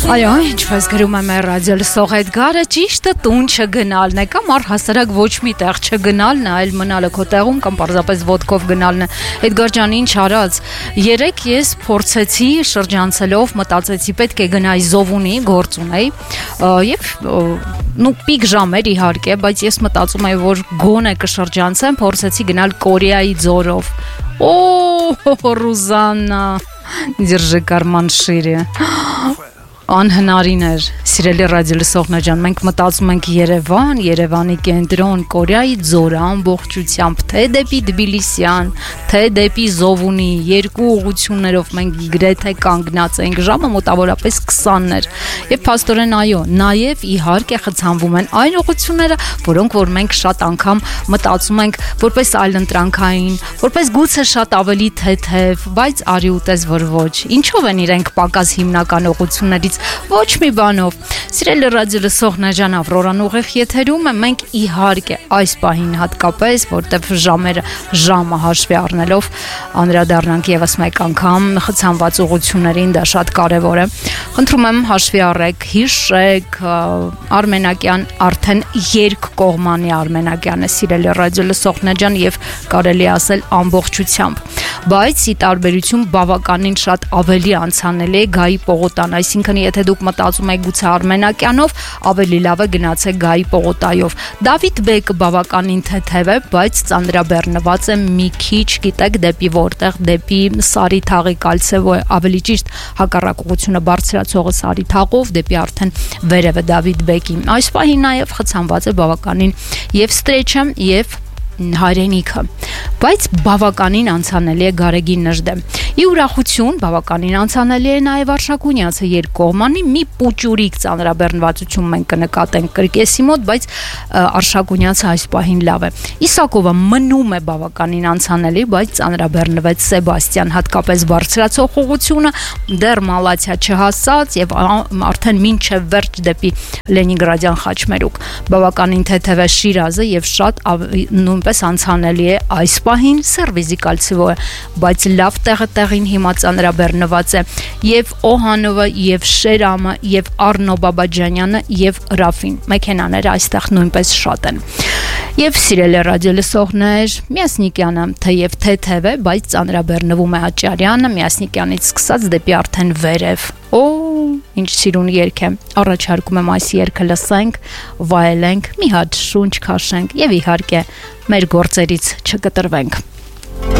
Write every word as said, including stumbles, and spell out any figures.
Այո, ինչպես գրում է մեր ռադիո լսող Էդգարը, ճիշտը տուն չգնալն է կամ առհասարակ ոչ մի տեղ չգնալն է, այլ մնալը քո տեղում կամ պարզապես ոտքով գնալն է։ Էդգար ջան, ինչ արած։ Երեք ես փորձեցի շրջանցելով, մտածեցի պետք է գնայի Զովունի, գործ ունեի, եւ նու պիկ ժամ էր իհարկե, բայց ես մտածում եի, որ գոնե կշրջանցեմ, փորձեցի գնալ Կորեայի ձորով։ Օ, Ռուզաննա, держи карман шире. Անհնարին էր, սիրելի ռադիո լսողներ ջան, մենք մտածում ենք Երևան, Երևանի կենտրոն, Կորեայի ձորը ամբողջությամբ, թե դեպի Թբիլիսիան, թե դեպի Զովունի, երկու ուղություններով մենք գրեթե կանգնած ենք, ժամը մոտավորապես քսանն էր, եւ փաստորեն այո, նաեւ իհարկե խցանվում են այն ուղությունները, որոնք որ մենք շատ անգամ մտածում ենք որպես այլընտրանքային, որպես գուցե շատ ավելի թեթև, բայց արի ուտես որ ոչ, ինչով են իրենք պակաս հիմնական ուղություններից ոչ մի բանով։ Սիրելի ռադիո լսողներ ջան, Ավրորան ուղիղ եթերում է, մենք իհարկե այս պահին հատկապես, որտեվ ժամերը ժամը հաշվի առնելով անդրադառնանք եւս մեկ անգամ խցանված ուղություններին, դա շատ կարեւոր է։ Խնդրում եմ հաշվի առեք, հիշեք, Արմենակյան արդեն երկկողմանի Արմենակյան է, սիրելի ռադիո լսողներ ջան, եւ կարելի ասել ամբողջությամբ, բայց ի տարբերություն բավականին շատ ավելի անցանելի է Գայի պողոտան, այսինքն եթե դուք մտածում եք գուցե Արմենակյանով, ավելի լավ է գնացեք Գայի պողոտայով։ Դավիթ բեկը բավականին թեթև է, բայց ծանրաբեռնված է մի քիչ, գիտեք, դեպի որտեղ, դեպի Սարիթաղի Կալցեվո, ավելի ճիշտ հակառակ ուղղությունը բարձրացողը Սարիթաղով, դեպի արդեն վերևը Դավիթ բեկի։ Այս պահին նաև խցանված է բավականին եւ ստրեչը եւ հայրենիքը, բայց բավականին անցանելի է Գարեգին Նժդե։ Ի ուրախություն բավականին անցանելի է նաև Արշակունյացը երկկողմանի մի պուճուրիկ ծանրաբեռնվածություն մենք կնկատենք Կրկեսի մոտ, բայց Արշակունյացը այս պահին լավ է։ Իսակովը մնում է բավականին անցանելի, բայց ծանրաբեռնվեց Սեբաստիան, հատկապես բարձրացող ուղղությունը դեռ Մալաթիա չհասած եւ արդեն մինչեւ վերջ դեպի Լենինգրադյան խաչմերուկ։ Բավականին թեթև է Շիրազը եւ շատ նույնպես անցանելի է այս պահին Սերվիզի Կալցեվոը, բայց լավ տեղը տեղին հիմա ծանրաբեռնված է եւ Օհանովը եւ Շերամը եւ Արնո Բաբաջանյանը եւ Ռաֆին մեքենաները այստեղ նույնպես շատ են։ Եվ սիրելի ռադիո լսողներ, Միասնիկյանը թեև թեթև է, բայց ծանրաբեռնվում է Աճարյանը Միասնիկյանից սկսած դեպի արդեն վերև։ Օ, ինչ սիրուն երգ է։ Առաջարկում եմ այս երգը լսենք, վայելենք, մի հատ շունչ քաշենք եւ իհարկե մեր գործերից չկտրվենք։